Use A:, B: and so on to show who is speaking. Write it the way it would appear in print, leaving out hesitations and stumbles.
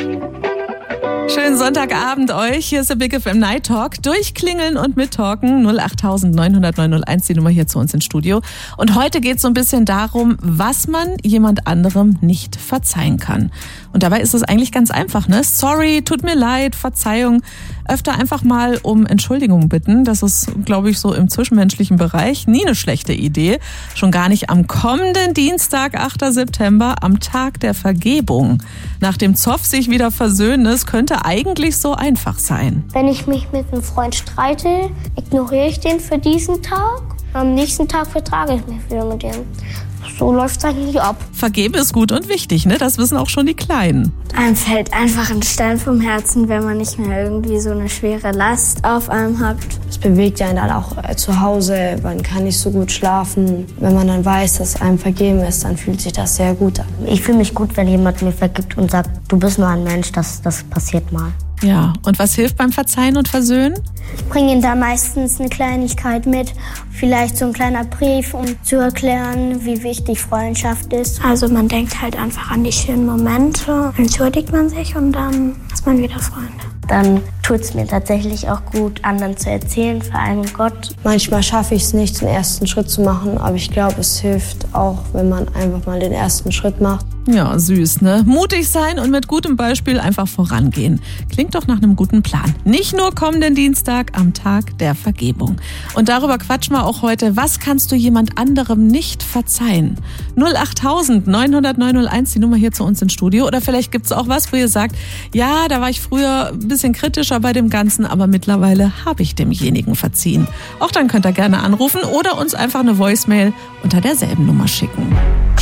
A: Schönen Sonntagabend euch. Hier ist der Big FM Night Talk. Durchklingeln und mittalken. 08000 900 901, die Nummer hier zu uns ins Studio. Und heute geht es so ein bisschen darum, was man jemand anderem nicht verzeihen kann. Und dabei ist es eigentlich ganz einfach, ne? Sorry, tut mir leid, Verzeihung. Öfter einfach mal um Entschuldigung bitten. Das ist, glaube ich, so im zwischenmenschlichen Bereich nie eine schlechte Idee. Schon gar nicht am kommenden Dienstag, 8. September, am Tag der Vergebung. Nach dem Zoff sich wieder versöhnen, es könnte eigentlich so einfach sein.
B: Wenn ich mich mit einem Freund streite, ignoriere ich den für diesen Tag. Am nächsten Tag vertrage ich mich wieder mit dem. So läuft es eigentlich ab.
A: Vergeben ist gut und wichtig, ne? Das wissen auch schon die Kleinen.
C: Einem fällt einfach ein Stein vom Herzen, wenn man nicht mehr irgendwie so eine schwere Last auf einem hat.
D: Es bewegt einen dann auch zu Hause, man kann nicht so gut schlafen. Wenn man dann weiß, dass einem vergeben ist, dann fühlt sich das sehr gut an.
B: Ich fühle mich gut, wenn jemand mir vergibt und sagt, du bist nur ein Mensch, das passiert mal.
A: Ja, und was hilft beim Verzeihen und Versöhnen?
B: Ich bringe ihnen da meistens eine Kleinigkeit mit, vielleicht so ein kleiner Brief, um zu erklären, wie wichtig Freundschaft ist.
C: Also man denkt halt einfach an die schönen Momente, entschuldigt man sich und dann ist man wieder Freunde.
B: Dann tut es mir tatsächlich auch gut, anderen zu erzählen, vor allem Gott.
D: Manchmal schaffe ich es nicht, den ersten Schritt zu machen, aber ich glaube, es hilft auch, wenn man einfach mal den ersten Schritt macht.
A: Ja, süß, ne? Mutig sein und mit gutem Beispiel einfach vorangehen. Klingt doch nach einem guten Plan. Nicht nur kommenden Dienstag am Tag der Vergebung. Und darüber quatschen wir auch heute. Was kannst du jemand anderem nicht verzeihen? 08000 900 901, die Nummer hier zu uns ins Studio. Oder vielleicht gibt's auch was, wo ihr sagt, ja, da war ich früher ein bisschen kritischer bei dem Ganzen, aber mittlerweile habe ich demjenigen verziehen. Auch dann könnt ihr gerne anrufen oder uns einfach eine Voicemail unter derselben Nummer schicken.